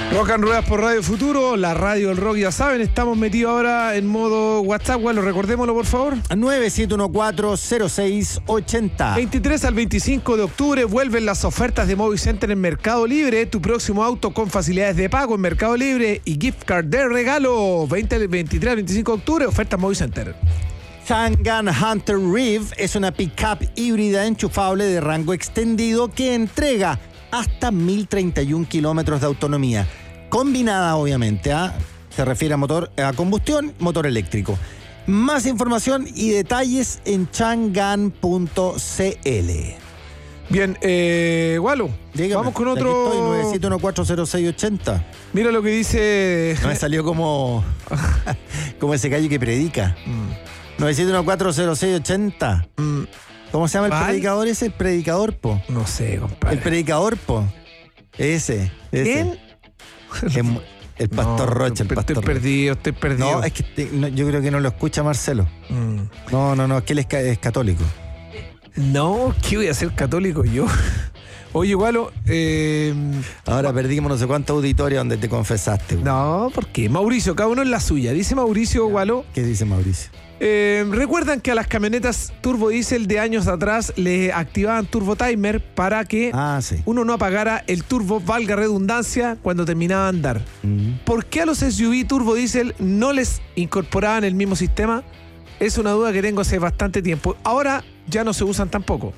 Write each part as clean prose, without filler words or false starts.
Rock and Ruedas por Radio Futuro, la radio del rock, ya saben, estamos metidos ahora en modo WhatsApp, lo recordémoslo por favor. 97140680. 23 al 25 de octubre vuelven las ofertas de Movicenter en Mercado Libre, tu próximo auto con facilidades de pago en Mercado Libre y gift card de regalo. 23 al 25 de octubre, ofertas Movicenter. Chang'an Hunter Reeve es una pickup híbrida enchufable de rango extendido que entrega hasta 1031 kilómetros de autonomía. Combinada, obviamente, se refiere a motor a combustión, motor eléctrico. Más información y detalles en chang'an.cl. Bien, Walo, dígame, vamos con otro. 97140680. Mira lo que dice. No me salió como ese gallo que predica. 97140680. ¿Cómo se llama el predicador ese? El predicador, po. No sé, compadre. El predicador, po. Ese. ¿Quién? El pastor Rocha, el pastor. Estoy perdido. No, es que yo creo que no lo escucha Marcelo. No, es que él es católico. No, ¿qué voy a ser católico yo? Oye, Walo, ahora perdimos no sé cuánta auditoria donde te confesaste. No, ¿por qué? Mauricio, cada uno en la suya. Dice Mauricio, Walo. ¿Qué dice Mauricio? ¿Recuerdan que a las camionetas turbo diésel de años atrás le activaban turbo timer para que uno no apagara el turbo, valga redundancia, cuando terminaba de andar? ¿Por qué a los SUV turbo diésel no les incorporaban el mismo sistema? Es una duda que tengo hace bastante tiempo. Ahora ya no se usan tampoco.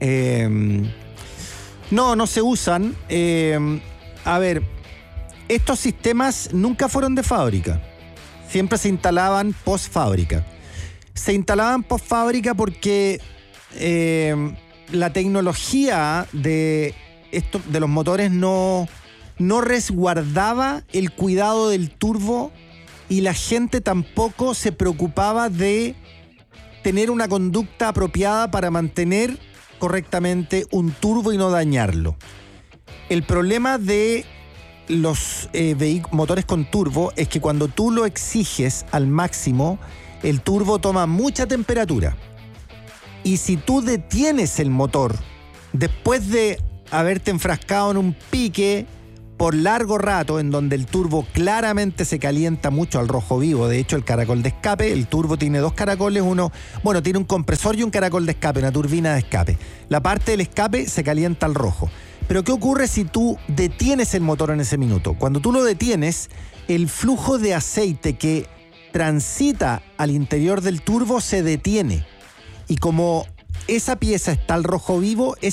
No se usan. A ver, estos sistemas nunca fueron de fábrica. Siempre se instalaban post fábrica. Se instalaban post fábrica porque la tecnología de los motores no resguardaba el cuidado del turbo y la gente tampoco se preocupaba de tener una conducta apropiada para mantener correctamente un turbo y no dañarlo. El problema de los motores con turbo es que cuando tú lo exiges al máximo, el turbo toma mucha temperatura. Y si tú detienes el motor después de haberte enfrascado en un pique por largo rato, en donde el turbo claramente se calienta mucho al rojo vivo, de hecho el caracol de escape, el turbo tiene dos caracoles, tiene un compresor y un caracol de escape, una turbina de escape. La parte del escape se calienta al rojo. Pero ¿qué ocurre si tú detienes el motor en ese minuto? Cuando tú lo detienes, el flujo de aceite que transita al interior del turbo se detiene. Y como esa pieza está al rojo vivo,